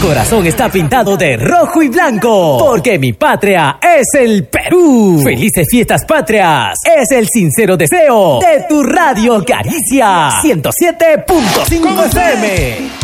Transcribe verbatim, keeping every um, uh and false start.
corazón está pintado de rojo y blanco, porque mi patria es el Perú. Felices fiestas patrias, es el sincero deseo de tu radio Caricia ciento siete punto cinco F M.